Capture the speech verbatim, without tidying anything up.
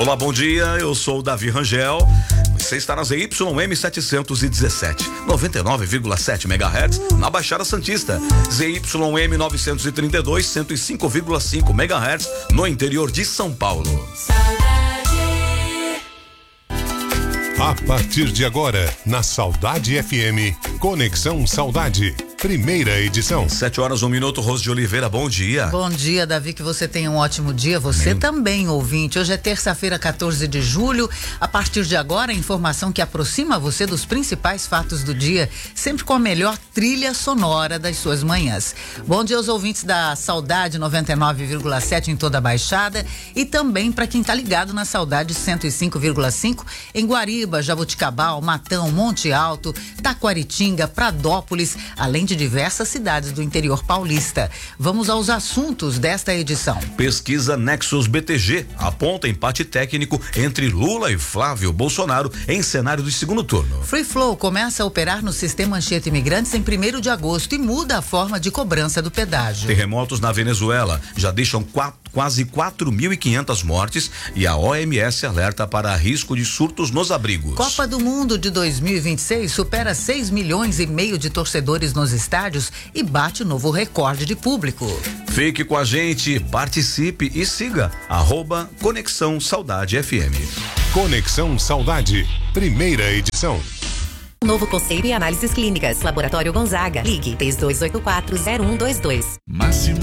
Olá, bom dia, eu sou o Davi Rangel. Você está na Z Y M setecentos e dezessete, noventa e nove vírgula sete megahertz, na Baixada Santista. Z Y M novecentos e trinta e dois, cento e cinco vírgula cinco megahertz, no interior de São Paulo. A partir de agora, na Saudade F M, Conexão Saudade, primeira edição. Sete horas, um minuto, Rose de Oliveira, bom dia. Bom dia, Davi, que você tenha um ótimo dia. Você Amém. Também, ouvinte. Hoje é terça-feira, quatorze de julho. A partir de agora, a informação que aproxima você dos principais fatos do dia, sempre com a melhor trilha sonora das suas manhãs. Bom dia aos ouvintes da Saudade noventa e nove vírgula sete em toda a Baixada e também para quem tá ligado na Saudade cento e cinco vírgula cinco em Guariba, Jabuticabal, Matão, Monte Alto, Taquaritinga, Pradópolis, além de diversas cidades do interior paulista. Vamos aos assuntos desta edição. Pesquisa Nexus B T G aponta empate técnico entre Lula e Flávio Bolsonaro em cenário do segundo turno. Free Flow começa a operar no sistema Anchieta Imigrantes em primeiro de agosto e muda a forma de cobrança do pedágio. Terremotos na Venezuela já deixam quatro, quase quatro mil e quinhentas mortes e a O M S alerta para risco de surtos nos abrigos. Copa do Mundo de dois mil e vinte e seis supera seis milhões e meio de torcedores nos estádios e bate o novo recorde de público. Fique com a gente, participe e siga arroba Conexão Saudade F M. Conexão Saudade, primeira edição. Novo conceito e análises clínicas. Laboratório Gonzaga. Ligue três dois oito quatro, zero um dois dois. Máximo